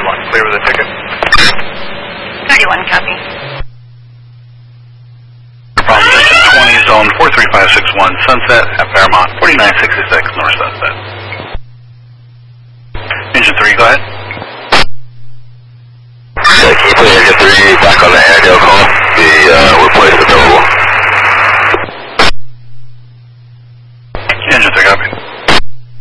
31, clear with the ticket. 31, copy. Proposition 20, zone 43561, Sunset at Fairmont, 4966 North Sunset. Engine 3, go ahead. Can you put engine 3 back on the air, call?